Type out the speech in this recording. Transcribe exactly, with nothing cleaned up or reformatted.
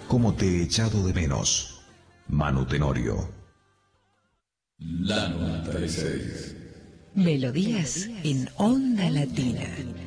Como te he echado de menos. Manu Tenorio. La noventa y seis. Melodías en Onda Latina.